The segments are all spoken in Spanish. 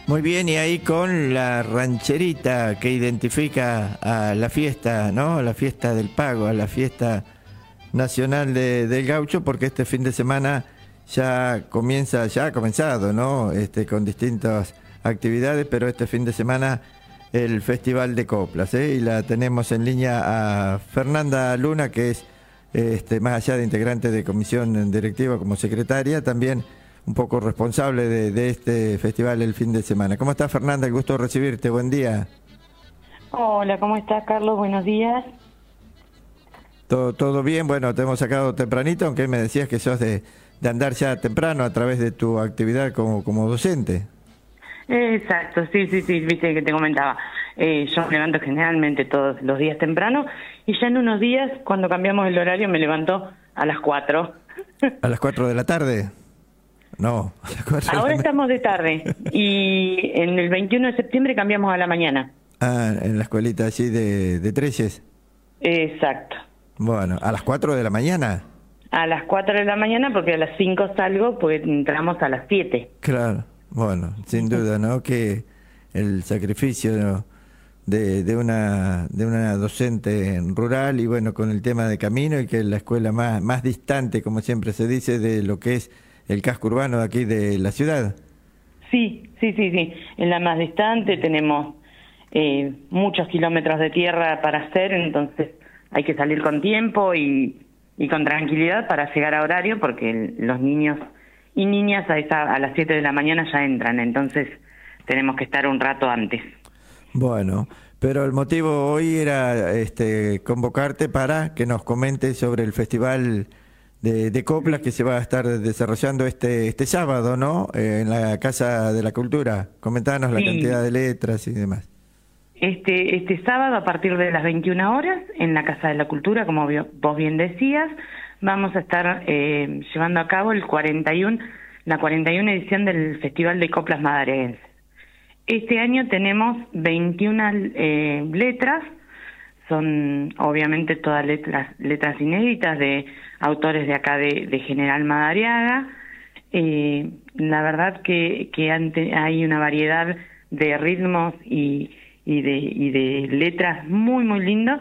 Muy bien, y ahí con la rancherita que identifica a la fiesta, ¿no? A la fiesta del pago, a la fiesta nacional del gaucho, porque este fin de semana ya ha comenzado, ¿no? Con distintas actividades, pero este fin de semana el Festival de Coplas, ¿eh? Y la tenemos en línea a Fernanda Luna, que es, más allá de integrante de comisión directiva como secretaria, también un poco responsable de este festival el fin de semana. ¿Cómo estás, Fernanda? El gusto de recibirte. Buen día. Hola, ¿cómo estás, Carlos? Buenos días. ¿Todo bien? Bueno, te hemos sacado tempranito, aunque me decías que sos de andar ya temprano a través de tu actividad como docente. Exacto, sí, viste que te comentaba. Yo me levanto generalmente todos los días temprano y ya en unos días, cuando cambiamos el horario, me levanto a las 4. ¿A las 4 de la tarde? No, a las 4 Ahora estamos de tarde y en el 21 de septiembre cambiamos a la mañana. Ah, en la escuelita allí de Treyes. Exacto. Bueno, ¿a las 4 de la mañana? A las 4 de la mañana porque a las 5 salgo, pues entramos a las 7. Claro, bueno, sin duda, ¿no? Que el sacrificio de una docente rural y bueno, con el tema de camino y que es la escuela más distante, como siempre se dice, de lo que es el casco urbano de aquí de la ciudad. Sí. Es la más distante, tenemos muchos kilómetros de tierra para hacer, entonces hay que salir con tiempo y con tranquilidad para llegar a horario, porque los niños y niñas a las 7 de la mañana ya entran, entonces tenemos que estar un rato antes. Bueno, pero el motivo hoy era convocarte para que nos comentes sobre el festival de Coplas que se va a estar desarrollando este sábado, ¿no? En la Casa de la Cultura. Comentanos la cantidad de letras y demás. Este sábado, a partir de las 21 horas, en la Casa de la Cultura, como vos bien decías, vamos a estar llevando a cabo la 41 edición del Festival de Coplas Madariaguenses. Este año tenemos 21 letras, son obviamente todas letras inéditas de autores de acá de General Madariaga. La verdad que hay una variedad de ritmos y de letras muy lindos.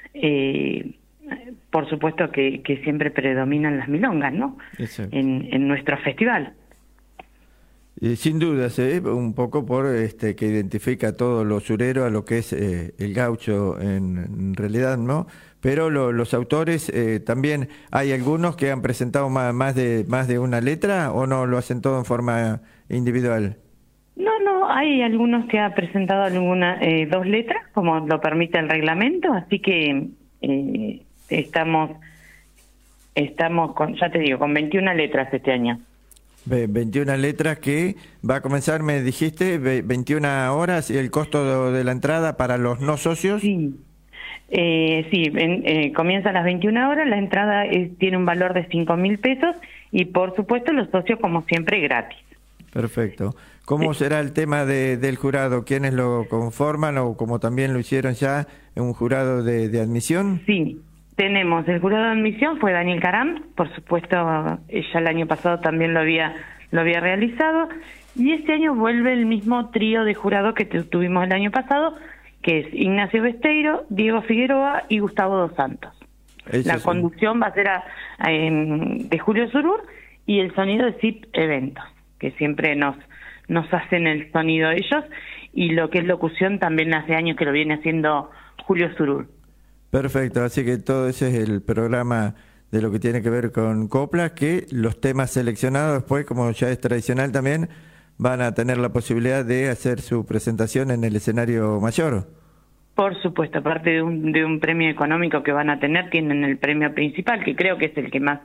Por supuesto que siempre predominan las milongas, ¿no? En nuestro festival. Sin dudas, un poco por que identifica todo lo surero a lo que es el gaucho en realidad, ¿no? Pero los autores también hay algunos que han presentado más de una letra, ¿o no lo hacen todo en forma individual? No, hay algunos que han presentado dos letras, como lo permite el reglamento, así que estamos con, ya te digo, con 21 letras este año. 21 letras que va a comenzar, me dijiste, 21 horas, y el costo de la entrada para los no socios. Sí, comienza a las 21 horas, la entrada tiene un valor de 5.000 pesos y por supuesto los socios como siempre gratis. Perfecto. ¿Cómo será el tema del jurado? ¿Quiénes lo conforman o como también lo hicieron ya, un jurado de admisión? Sí. Tenemos el jurado de admisión, fue Daniel Caram, por supuesto, ella el año pasado también lo había realizado, y este año vuelve el mismo trío de jurado que tuvimos el año pasado, que es Ignacio Besteiro, Diego Figueroa y Gustavo Dos Santos. La conducción va a ser de Julio Surur y el sonido de Zip Eventos, que siempre nos hacen el sonido ellos, y lo que es locución también hace años que lo viene haciendo Julio Surur. Perfecto, así que todo ese es el programa de lo que tiene que ver con Coplas, que los temas seleccionados después, como ya es tradicional también, van a tener la posibilidad de hacer su presentación en el escenario mayor. Por supuesto, aparte de un premio económico que van a tener, tienen el premio principal, que creo que es el que más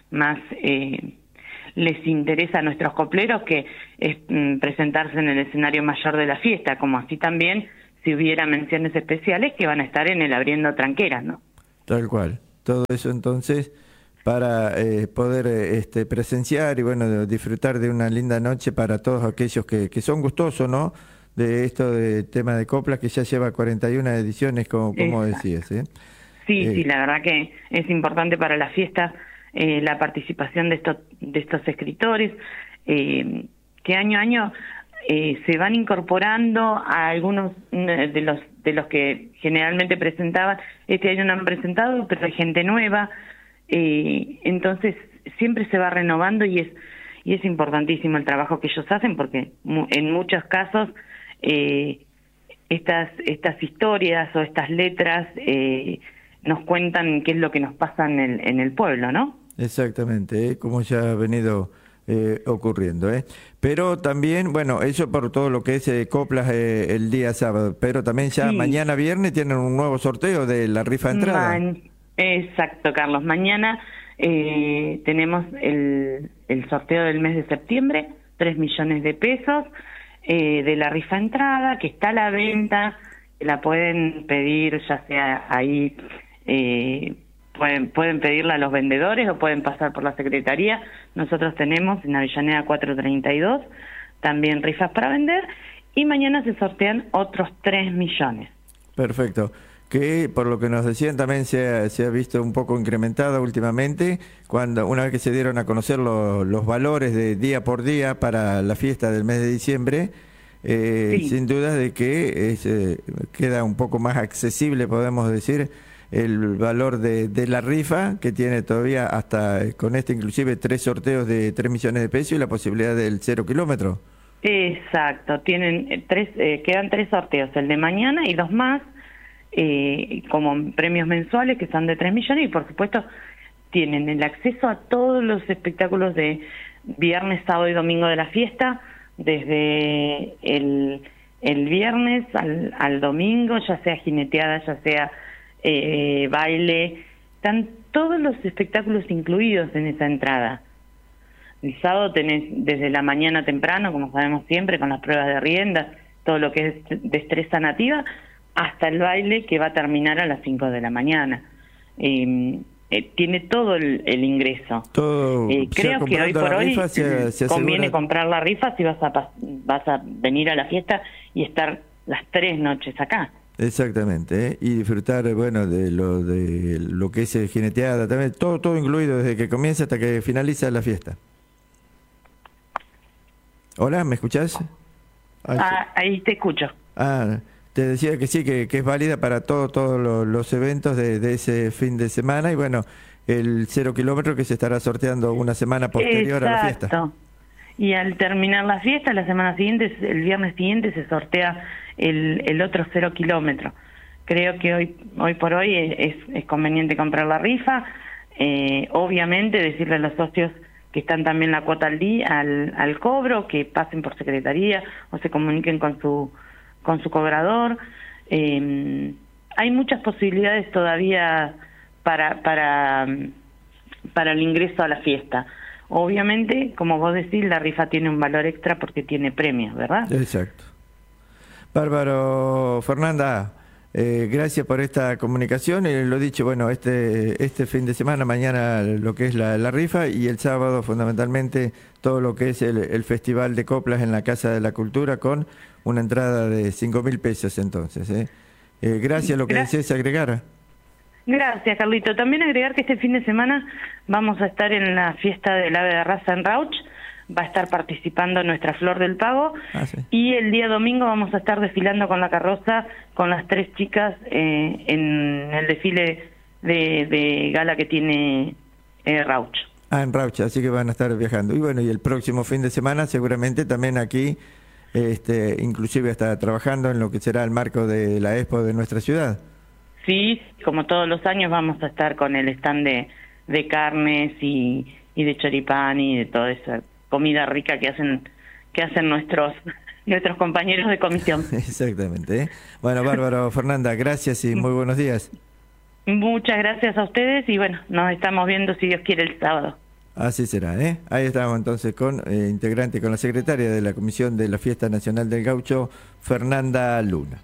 les interesa a nuestros copleros, que es presentarse en el escenario mayor de la fiesta, como así también si hubiera menciones especiales que van a estar en el Abriendo Tranqueras, ¿no? Tal cual. Todo eso entonces para poder presenciar y bueno, disfrutar de una linda noche para todos aquellos que son gustosos, ¿no? De esto de tema de coplas que ya lleva 41 ediciones, como decías, ¿eh? Sí, la verdad que es importante para la fiesta la participación de estos escritores, que año a año se van incorporando a algunos de los que generalmente presentaban. Este año no han presentado, pero hay gente nueva. Entonces siempre se va renovando y es importantísimo el trabajo que ellos hacen, porque en muchos casos estas historias o estas letras nos cuentan qué es lo que nos pasa en el pueblo, ¿no? Exactamente, como ya ha venido ocurriendo, pero también, bueno, eso por todo lo que es coplas el día sábado, pero también ya sí. Mañana viernes tienen un nuevo sorteo de la rifa de entrada. Exacto, Carlos, mañana tenemos el sorteo del mes de septiembre, 3 millones de pesos de la rifa entrada, que está a la venta, la pueden pedir ya sea ahí, pueden pedirla a los vendedores o pueden pasar por la secretaría. Nosotros tenemos en Avellaneda 432 también rifas para vender y mañana se sortean otros 3 millones. Perfecto. Que por lo que nos decían también se ha visto un poco incrementada últimamente, una vez que se dieron a conocer los valores de día por día para la fiesta del mes de diciembre, sí. Sin duda de que queda un poco más accesible, podemos decir, el valor de la rifa, que tiene todavía hasta con inclusive 3 sorteos de 3 millones de pesos y la posibilidad del 0 kilómetro. Exacto, tienen quedan 3 sorteos, el de mañana y 2 más, como premios mensuales que son de 3 millones y por supuesto tienen el acceso a todos los espectáculos de viernes, sábado y domingo de la fiesta, desde el viernes al domingo, ya sea jineteada, ya sea baile, están todos los espectáculos incluidos en esa entrada. El sábado tenés desde la mañana temprano, como sabemos siempre, con las pruebas de riendas, todo lo que es destreza nativa, hasta el baile que va a terminar a las 5 de la maña. Tiene todo el ingreso. Todo, creo que hoy por hoy conviene comprar la rifa si vas a venir a la fiesta y estar las 3 noches acá. Exactamente, y disfrutar, bueno, de lo que es jineteada, también todo incluido desde que comienza hasta que finaliza la fiesta. Hola, ¿me escuchás? Ahí te escucho. Te decía que sí, que es válida para todos los eventos de ese fin de semana y bueno, el 0 kilómetro que se estará sorteando una semana posterior. Exacto. A la fiesta. Y al terminar la fiesta, la semana siguiente, el viernes siguiente, se sortea el otro 0 kilómetro. Creo que hoy por hoy es conveniente comprar la rifa. Obviamente decirle a los socios que están también la cuota al día, al cobro, que pasen por secretaría o se comuniquen con su cobrador. Hay muchas posibilidades todavía para el ingreso a la fiesta. Obviamente, como vos decís, la rifa tiene un valor extra porque tiene premios, ¿verdad? Exacto. Bárbaro, Fernanda, gracias por esta comunicación. Lo dicho, bueno, este fin de semana, mañana lo que es la rifa y el sábado fundamentalmente todo lo que es el Festival de Coplas en la Casa de la Cultura con una entrada de 5.000 pesos entonces. Gracias, lo que desees agregar. Gracias, Carlito. También agregar que este fin de semana vamos a estar en la fiesta del ave de raza en Rauch, va a estar participando nuestra Flor del Pago, sí. Y el día domingo vamos a estar desfilando con la carroza con las 3 chicas en el desfile de gala que tiene Rauch. En Rauch, así que van a estar viajando. Y bueno, y el próximo fin de semana seguramente también aquí, inclusive hasta trabajando en lo que será el marco de la Expo de nuestra ciudad. Sí, como todos los años vamos a estar con el stand de carnes y de choripán y de toda esa comida rica que hacen nuestros compañeros de comisión. Exactamente. Bueno, bárbaro, Fernanda, gracias y muy buenos días. Muchas gracias a ustedes y bueno, nos estamos viendo si Dios quiere el sábado. Así será, Ahí estamos entonces con integrante, con la secretaria de la Comisión de la Fiesta Nacional del Gaucho, Fernanda Luna.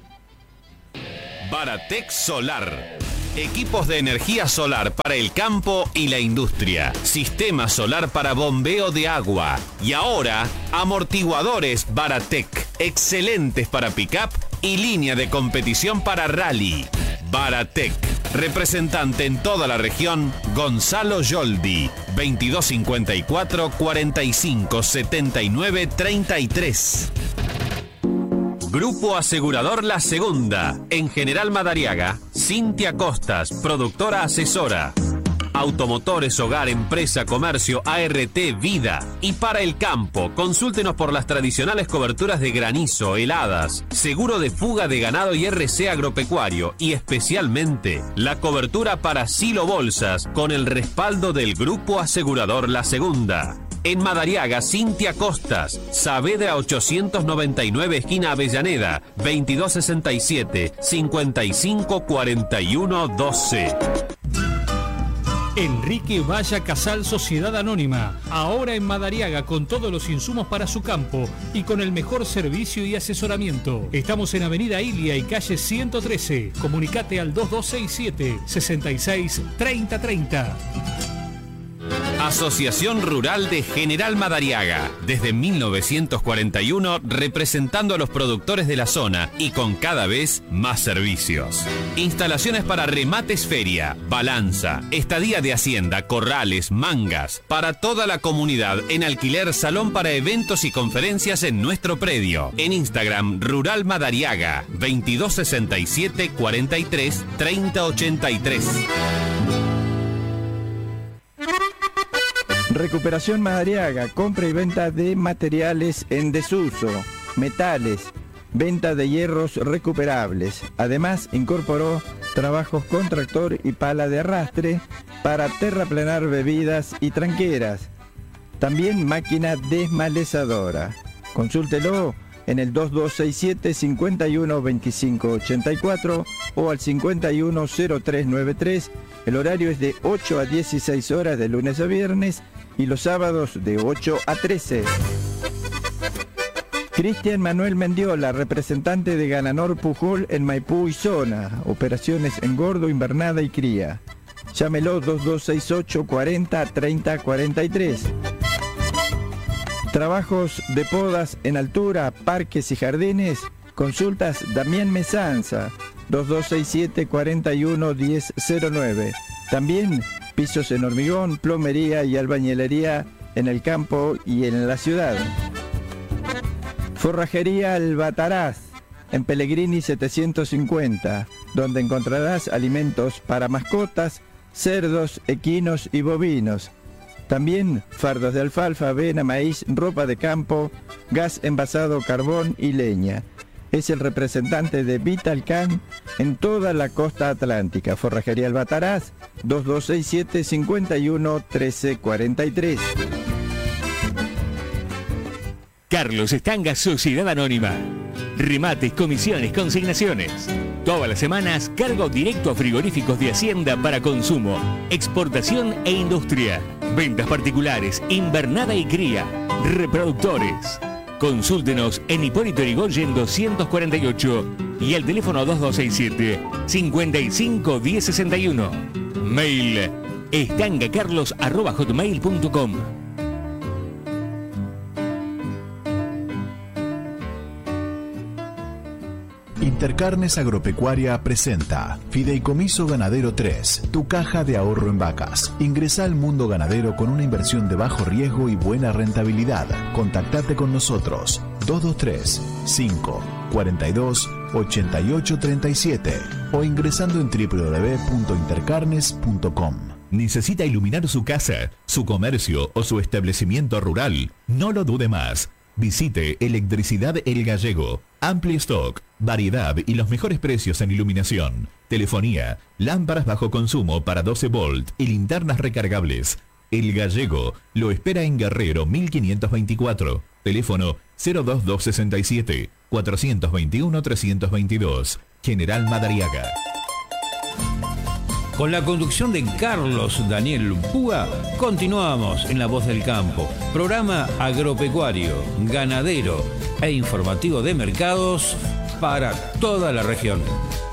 Baratec Solar. Equipos de energía solar para el campo y la industria. Sistema solar para bombeo de agua. Y ahora, amortiguadores Baratec. Excelentes para pick-up y línea de competición para rally. Baratec. Representante en toda la región, Gonzalo Yoldi, 2254 45 79 33. Grupo Asegurador La Segunda, en General Madariaga, Cintia Costas, productora asesora. Automotores, hogar, empresa, comercio, ART, vida. Y para el campo, consúltenos por las tradicionales coberturas de granizo, heladas, seguro de fuga de ganado y RC agropecuario. Y especialmente, la cobertura para silo bolsas, con el respaldo del Grupo Asegurador La Segunda. En Madariaga, Cintia Costas, Saavedra 899, esquina Avellaneda, 2267 5541 12. Enrique Valla Casal Sociedad Anónima, ahora en Madariaga con todos los insumos para su campo y con el mejor servicio y asesoramiento. Estamos en Avenida Ilia y calle 113. Comunicate al 2267 66 30 30. Asociación Rural de General Madariaga, desde 1941 representando a los productores de la zona y con cada vez más servicios. Instalaciones para remates feria, balanza, estadía de hacienda, corrales, mangas, para toda la comunidad en alquiler, salón para eventos y conferencias en nuestro predio. En Instagram, Rural Madariaga, 2267 43 30 83. Recuperación Madariaga, compra y venta de materiales en desuso, metales, venta de hierros recuperables. Además, incorporó trabajos con tractor y pala de arrastre para terraplenar bebidas y tranqueras. También máquina desmalezadora. Consúltelo en el 2267 51 25 84 o al 510393. El horario es de 8 a 16 horas de lunes a viernes y los sábados de 8 a 13. Cristian Manuel Mendiola, representante de Gananor Pujol en Maipú y zona. Operaciones engordo, invernada y cría. Llámelo 2268 40 30 43. Trabajos de podas en altura, parques y jardines. Consultas Damián Mesanza, 2267 41 1009. También pisos en hormigón, plomería y albañilería en el campo y en la ciudad. Forrajería Albatraz, en Pellegrini 750, donde encontrarás alimentos para mascotas, cerdos, equinos y bovinos. También fardos de alfalfa, avena, maíz, ropa de campo, gas envasado, carbón y leña. Es el representante de Vitalcan en toda la costa atlántica. Forrajería Albatraz, 2267 51 1343. Carlos Estanga, Sociedad Anónima. Remates, comisiones, consignaciones. Todas las semanas, cargo directo a frigoríficos de Hacienda para consumo, exportación e industria. Ventas particulares, invernada y cría. Reproductores. Consúltenos en Hipólito Yrigoyen 248 y al teléfono 2267 55 1061. Mail estangacarlos@hotmail.com. Intercarnes Agropecuaria presenta Fideicomiso Ganadero 3, tu caja de ahorro en vacas. Ingresa al mundo ganadero con una inversión de bajo riesgo y buena rentabilidad. Contactate con nosotros 223 5 42 88 37 o ingresando en www.intercarnes.com. ¿Necesita iluminar su casa, su comercio o su establecimiento rural? No lo dude más. Visite Electricidad El Gallego. Amplio stock, variedad y los mejores precios en iluminación, telefonía, lámparas bajo consumo para 12 volt y linternas recargables. El Gallego lo espera en Guerrero 1524. Teléfono 02267 421 322. General Madariaga. Con la conducción de Carlos Daniel Púa, continuamos en La Voz del Campo, programa agropecuario, ganadero e informativo de mercados para toda la región.